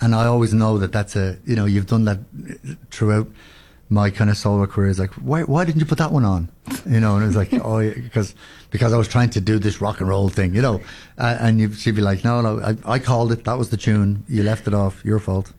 And I always know that that's you've done that throughout my kind of solo career. It's like, why didn't you put that one on? And it was like, oh, because I was trying to do this rock and roll thing, and she'd be like, no, I called it. That was the tune. You left it off. Your fault,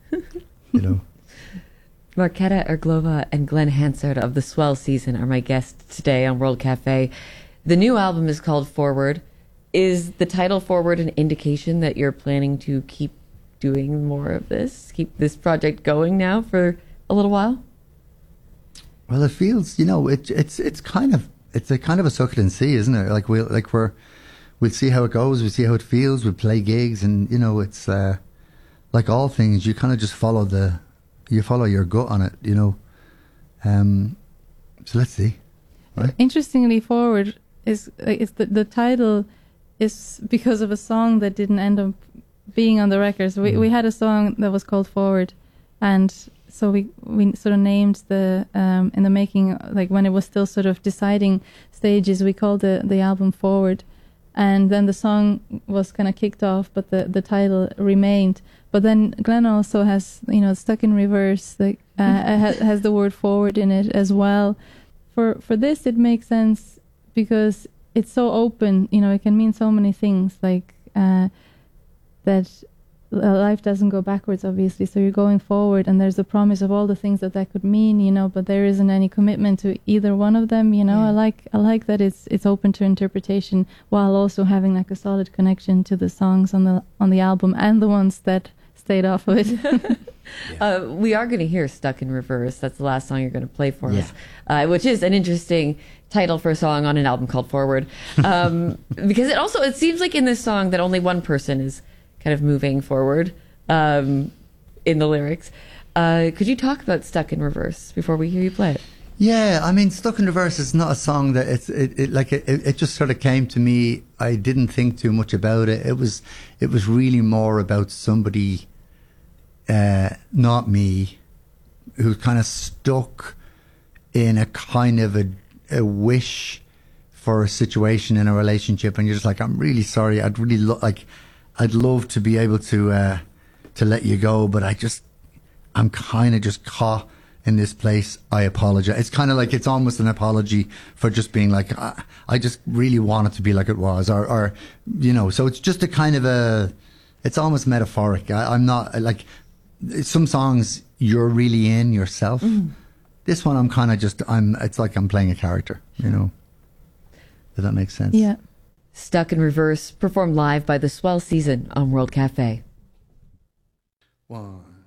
Marketa Irglova and Glenn Hansard of the Swell Season are my guests today on World Cafe. The new album is called Forward. Is the title Forward an indication that you're planning to keep doing more of this, keep this project going now for a little while? Well, it feels, it's a kind of a suck it and see, isn't it? Like we'll see how it goes, we'll see how it feels, we'll play gigs, and it's like all things, you kind of just follow your gut on it, So let's see. Right? Interestingly, Forward is the title is because of a song that didn't end up being on the records. We had a song that was called Forward, and so we sort of named the in the making, like when it was still sort of deciding stages, we called the album Forward, and then the song was kind of kicked off, but the title remained. But then Glenn also has Stuck in Reverse, like has the word forward in it as well. For this, it makes sense because it's so open. It can mean so many things, like that life doesn't go backwards, obviously, so you're going forward, and there's the promise of all the things that could mean, but there isn't any commitment to either one of them. Yeah. I like that it's open to interpretation while also having like a solid connection to the songs on the album and the ones that stayed off of it. We are going to hear Stuck in Reverse. That's the last song you're going to play for us, which is an interesting title for a song on an album called Forward, because it seems like in this song that only one person is kind of moving forward in the lyrics. Could you talk about Stuck in Reverse before we hear you play it? Yeah, I mean, Stuck in Reverse is not a song that it just sort of came to me. I didn't think too much about it. It was really more about somebody, not me, who's kind of stuck in a kind of a wish for a situation in a relationship, and you're just like, I'm really sorry. I'd love to be able to let you go, but I'm kind of just caught in this place. I apologize. It's kind of like, it's almost an apology for just being like, I just really want it to be like it was, or so it's just a kind of it's almost metaphoric. I'm not like, some songs you're really in yourself. This one I'm kind of it's like I'm playing a character, Does that make sense? Yeah. Stuck in Reverse, performed live by the Swell Season on World Cafe. 1